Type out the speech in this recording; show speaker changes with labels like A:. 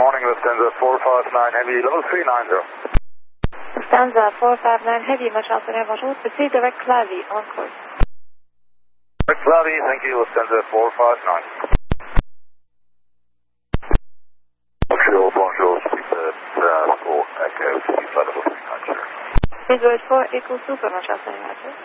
A: morning, Lufthansa 459 Heavy, level 390.
B: Lufthansa 459 Heavy, Machalsonner, bonjour. Petit direct Clavy, on course.
A: Direct Clavy, thank you, Lufthansa 459. Montreal, bonjour, Speedbird 4 Echo, City Flight level 390.
B: Speedbird 4 Echo Super, Machalsonner,